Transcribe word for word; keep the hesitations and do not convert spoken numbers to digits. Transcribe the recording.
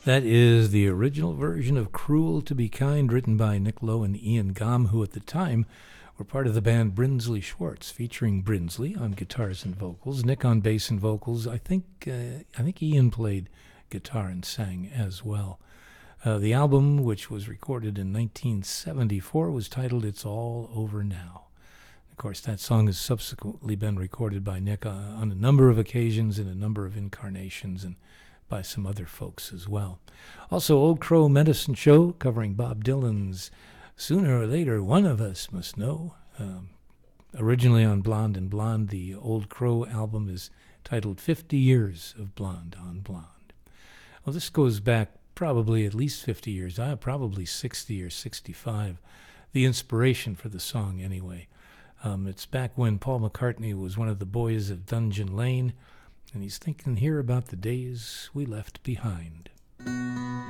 That is the original version of Cruel to Be Kind, written by Nick Lowe and Ian Gom, who at the time were part of the band Brinsley Schwartz, featuring Brinsley on guitars and vocals, Nick on bass and vocals. I think uh, I think Ian played guitar and sang as well. Uh, the album, which was recorded in nineteen seventy-four, was titled It's All Over Now. Of course, that song has subsequently been recorded by Nick uh, on a number of occasions in a number of incarnations, and by some other folks as well. Also, Old Crow Medicine Show, covering Bob Dylan's Sooner or Later One of Us Must Know. Um, originally on Blonde and Blonde, the Old Crow album is titled fifty years of Blonde on Blonde. Well, this goes back probably at least fifty years, uh, probably sixty or sixty-five. The inspiration for the song, anyway. Um, it's back when Paul McCartney was one of the boys of Dungeon Lane, and he's thinking here about the days we left behind.